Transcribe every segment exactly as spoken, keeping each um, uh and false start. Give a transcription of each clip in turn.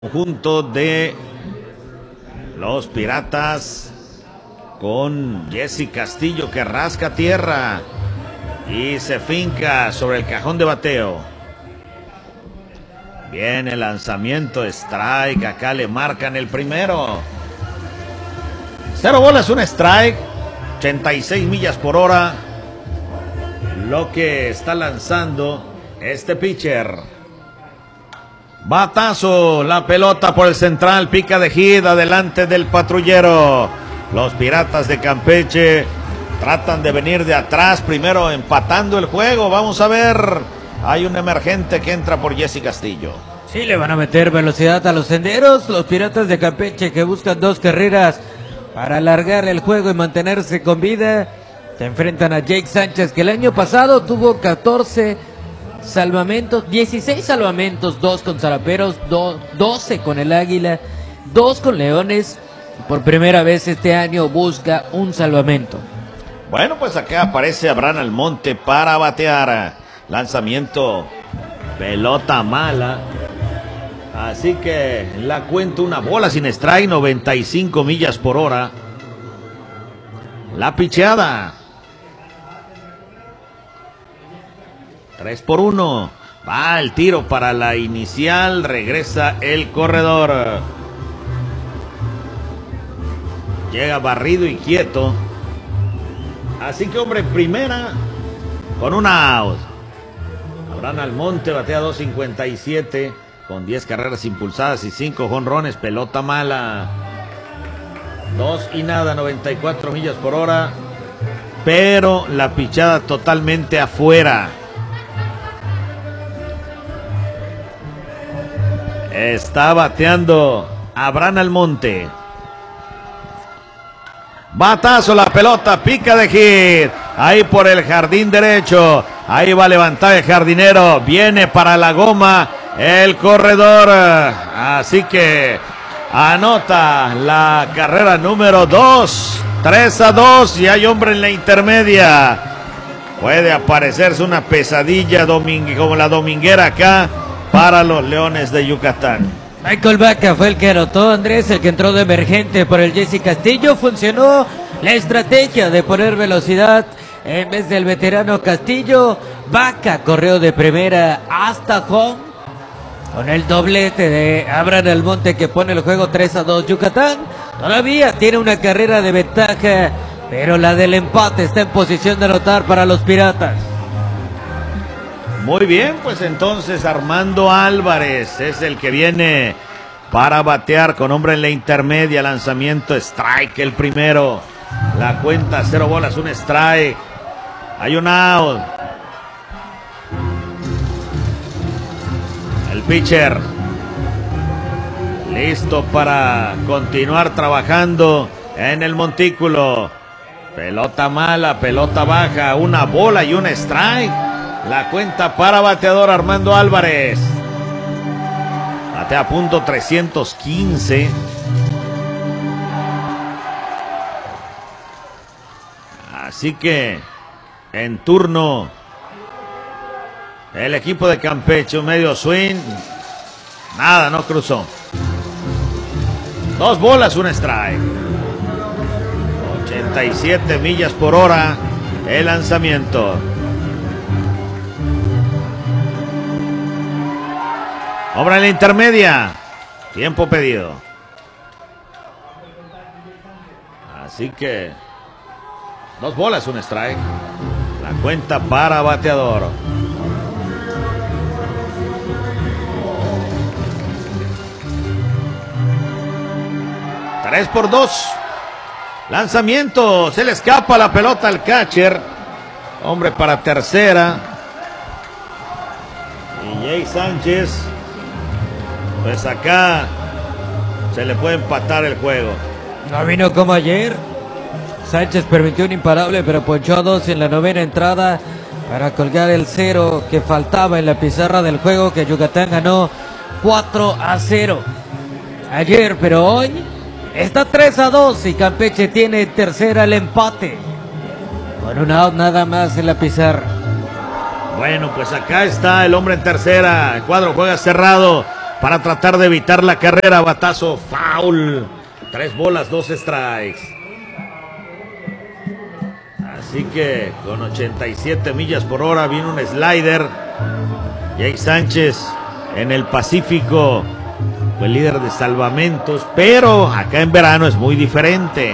Conjunto de los Piratas con Jesse Castillo, que rasca tierra y se finca sobre el cajón de bateo. Viene el lanzamiento, strike, acá le marcan el primero. Cero bolas, un strike, ochenta y seis millas por hora, lo que está lanzando este pitcher. Batazo, la pelota por el central, pica de hit, adelante del patrullero. Los Piratas de Campeche tratan de venir de atrás, primero empatando el juego. Vamos a ver, hay un emergente que entra por Jesse Castillo. Sí, le van a meter velocidad a los senderos. Los Piratas de Campeche, que buscan dos carreras para alargar el juego y mantenerse con vida, se enfrentan a Jake Sánchez, que el año pasado tuvo catorce salvamentos, dieciséis salvamentos, dos con Zaraperos, doce con el Águila, dos con Leones. Por primera vez este año busca un salvamento. Bueno, pues acá aparece Abraham Almonte para batear. Lanzamiento, pelota mala. Así que la cuenta una bola sin strike, noventa y cinco millas por hora. La picheada. tres por uno. Va el tiro para la inicial. Regresa el corredor. Llega barrido y quieto. Así que, hombre, primera con una out. Abraham Almonte batea dos cincuenta y siete con diez carreras impulsadas y cinco jonrones. Pelota mala. dos y nada, noventa y cuatro millas por hora. Pero la pichada totalmente afuera. Está bateando Abraham Almonte. Batazo, la pelota, pica de hit. Ahí por el jardín derecho. Ahí va a levantar el jardinero. Viene para la goma el corredor. Así que anota la carrera número dos. tres a dos y hay hombre en la intermedia. Puede aparecerse una pesadilla como la dominguera acá para los Leones de Yucatán. Michael Vaca fue el que anotó, Andrés, el que entró de emergente por el Jesse Castillo. Funcionó la estrategia de poner velocidad en vez del veterano Castillo. Vaca corrió de primera hasta home con el doblete de Abraham Almonte, que pone el juego tres a dos. Yucatán todavía tiene una carrera de ventaja, pero la del empate está en posición de anotar para los Piratas. Muy bien, pues entonces Armando Álvarez es el que viene para batear con hombre en la intermedia. Lanzamiento, strike el primero. La cuenta, cero bolas, un strike. Hay un out. El pitcher listo para continuar trabajando en el montículo. Pelota mala, pelota baja, una bola y un strike. La cuenta para bateador Armando Álvarez. Batea a punto trescientos quince. Así que en turno el equipo de Campeche, un medio swing. Nada, no cruzó. Dos bolas, un strike. ochenta y siete millas por hora el lanzamiento. Obra en la intermedia. Tiempo pedido. Así que dos bolas, un strike. La cuenta para bateador. Tres por dos. Lanzamiento. Se le escapa la pelota al catcher. Hombre para tercera. Y Jake Sánchez, pues acá se le puede empatar el juego. No vino como ayer. Sánchez permitió un imparable, pero ponchó a dos en la novena entrada para colgar el cero que faltaba en la pizarra del juego, que Yucatán ganó cuatro a cero ayer, pero hoy está tres a dos y Campeche tiene tercera el empate con un out nada más en la pizarra. Bueno, pues acá está el hombre en tercera. El cuadro juega cerrado. para tratar de evitar la carrera. Batazo, foul. Tres bolas, dos strikes. Así que con ochenta y siete millas por hora viene un slider. Jake Sánchez en el Pacífico fue el líder de salvamentos, pero acá en verano es muy diferente.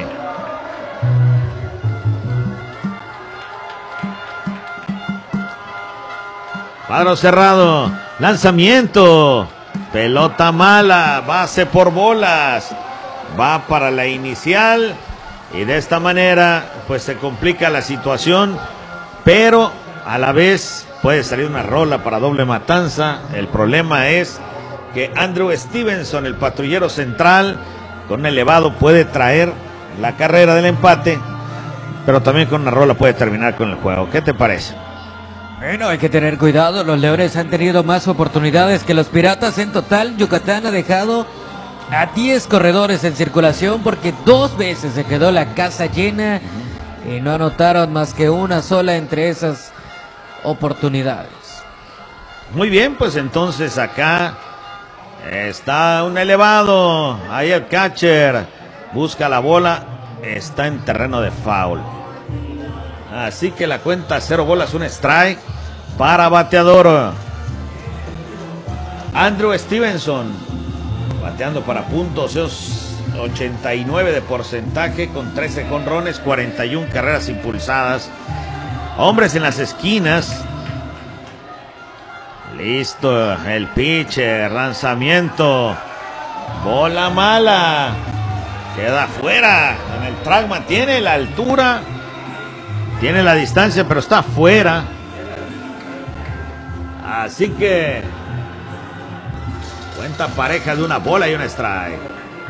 Cuadro cerrado, lanzamiento, pelota mala, base por bolas, va para la inicial y de esta manera pues se complica la situación, pero a la vez puede salir una rola para doble matanza. El problema es que Andrew Stevenson, el patrullero central, con un elevado puede traer la carrera del empate, pero también con una rola puede terminar con el juego. ¿Qué te parece? Bueno, hay que tener cuidado. Los Leones han tenido más oportunidades que los Piratas. En total, Yucatán ha dejado a diez corredores en circulación porque dos veces se quedó la casa llena y no anotaron más que una sola entre esas oportunidades. Muy bien, pues entonces acá está un elevado. Ahí el catcher busca la bola. Está en terreno de foul. Así que la cuenta cero bolas, un strike para bateador. Andrew Stevenson bateando para puntos, ochenta y nueve de porcentaje con trece jonrones, cuarenta y una carreras impulsadas. Hombres en las esquinas. Listo el pitcher, lanzamiento, bola mala, queda fuera. En el track tiene la altura, tiene la distancia, pero está fuera. Así que cuenta pareja de una bola y un strike.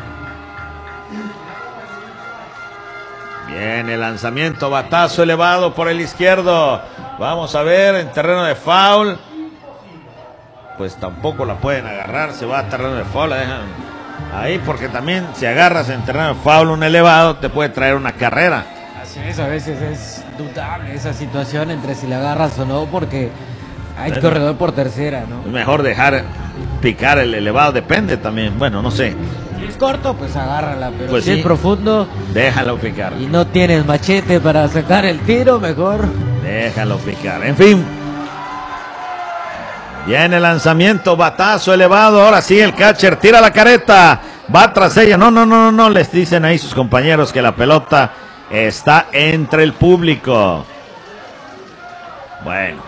Bien, el lanzamiento, batazo elevado por el izquierdo. Vamos a ver, en terreno de foul. Pues tampoco la pueden agarrar, se va a terreno de foul, la dejan ahí, porque también si agarras en terreno de foul un elevado, te puede traer una carrera. Así es, a veces es dudable esa situación entre si la agarras o no, porque hay bueno, corredor por tercera, ¿no? Es mejor dejar picar el elevado, depende también, bueno, no sé. Si es corto, pues agárrala, pero pues si sí, es profundo, déjalo picar. Y no tienes machete para sacar el tiro, mejor déjalo picar. En fin. Viene el lanzamiento, batazo elevado, ahora sí el catcher tira la careta, va tras ella, no, no, no, no, no, les dicen ahí sus compañeros que la pelota está entre el público. Bueno.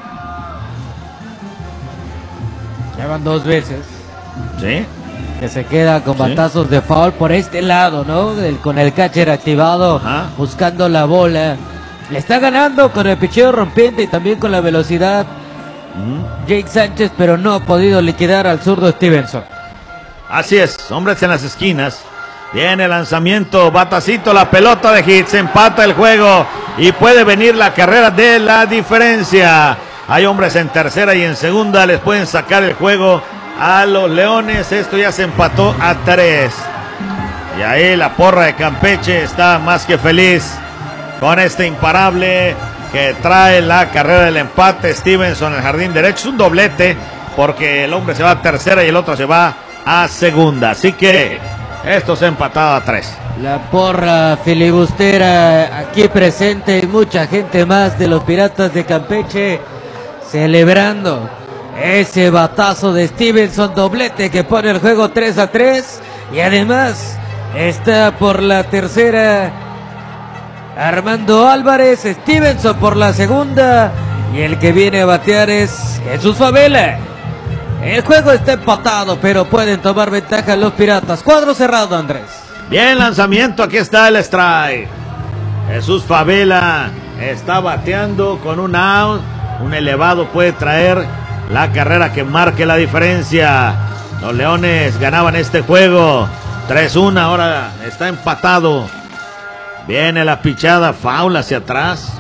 Ya van dos veces. ¿Sí? Que se queda con ¿Sí? batazos de foul por este lado, ¿no? El, con el catcher activado, ajá, buscando la bola. Le está ganando con el picheo rompiente y también con la velocidad Jake Sánchez, pero no ha podido liquidar al zurdo Stevenson. Así es, hombres en las esquinas. Viene el lanzamiento, batacito, la pelota de hits, empata el juego y puede venir la carrera de la diferencia. Hay hombres en tercera y en segunda, les pueden sacar el juego a los Leones. Esto ya se empató a tres. Y ahí la porra de Campeche está más que feliz con este imparable que trae la carrera del empate. Stevenson en el jardín derecho, es un doblete porque el hombre se va a tercera y el otro se va a segunda, así que esto se ha empatado a tres. La porra filibustera aquí presente y mucha gente más de los Piratas de Campeche celebrando ese batazo de Stevenson, doblete que pone el juego tres a tres y además está por la tercera Armando Álvarez, Stevenson por la segunda y el que viene a batear es Jesús Favela. El juego está empatado, pero pueden tomar ventaja los Piratas. Cuadro cerrado, Andrés. Bien, lanzamiento, aquí está el strike. Jesús Favela está bateando con un out. Un elevado puede traer la carrera que marque la diferencia. Los Leones ganaban este juego tres uno, ahora está empatado. Viene la pichada, foul hacia atrás.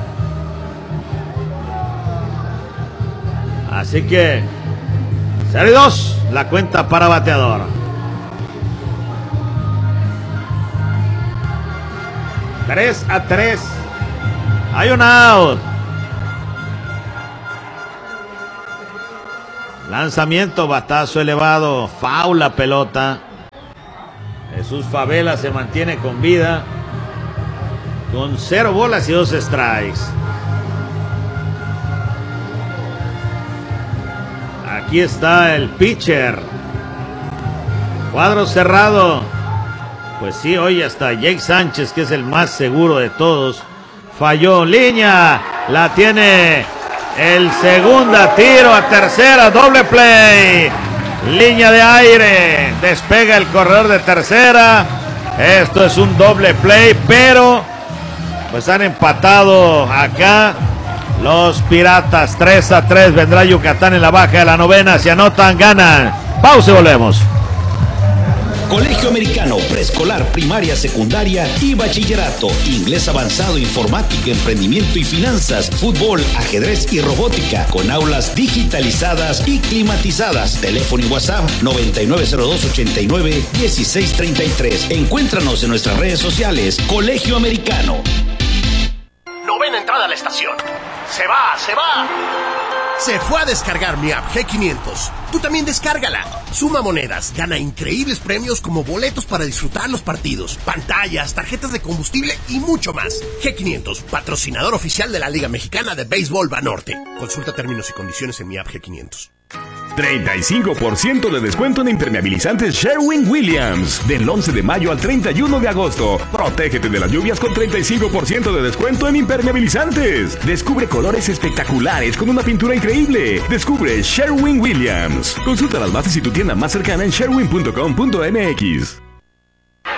Así que cero y dos, la cuenta para bateador. tres a tres. Hay un out. Lanzamiento, batazo elevado, foul la pelota. Jesús Favela se mantiene con vida, con cero bolas y dos strikes. Aquí está el pitcher. Cuadro cerrado. Pues sí, hoy hasta Jake Sánchez, que es el más seguro de todos, falló. Línea, la tiene el segunda, tiro a tercera, doble play. Línea de aire, despega el corredor de tercera. Esto es un doble play, pero pues han empatado acá los Piratas. tres a tres, vendrá Yucatán en la baja de la novena. Se anotan, ganan. Pausa y volvemos. Colegio Americano, preescolar, primaria, secundaria y bachillerato. Inglés avanzado, informática, emprendimiento y finanzas, fútbol, ajedrez y robótica, con aulas digitalizadas y climatizadas. Teléfono y WhatsApp noventa y nueve cero dos ochenta y nueve dieciséis treinta y tres. Encuéntranos en nuestras redes sociales. Colegio Americano. Novena entrada a la estación. Se va, se va. Se fue a descargar mi app G quinientos. Tú también descárgala. Suma monedas, gana increíbles premios como boletos para disfrutar los partidos, pantallas, tarjetas de combustible y mucho más. G quinientos, patrocinador oficial de la Liga Mexicana de Béisbol Banorte. Consulta términos y condiciones en mi app G quinientos. treinta y cinco por ciento de descuento en impermeabilizantes Sherwin-Williams. Del once de mayo al treinta y uno de agosto. Protégete de las lluvias con treinta y cinco por ciento de descuento en impermeabilizantes. Descubre colores espectaculares con una pintura increíble. Descubre Sherwin-Williams. Consulta las bases y tu tienda más cercana en sherwin punto com punto m x.